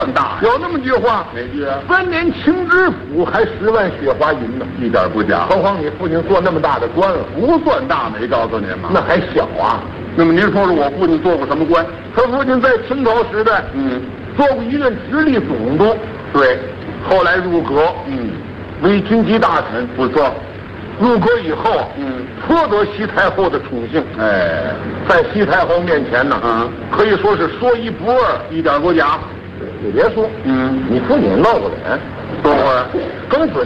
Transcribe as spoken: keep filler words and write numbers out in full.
很大。 有那么句话， 哪句啊？ 三年清知府，还十万雪花银呢， 一点不假。 何况你父亲做那么大的官了， 不算大，没告诉您吗？ 那还小啊。 那么您说说我父亲做过什么官？ 他父亲在清朝时代， 嗯， 做过一任直隶总督， 对， 后来入阁， 嗯， 为军机大臣， 不错。 入阁以后， 嗯， 颇得西太后的宠幸。 哎， 在西太后面前呢， 嗯， 可以说是说一不二， 一点不假。 你别说， 嗯， 你父亲露个脸， 多会儿， 更准。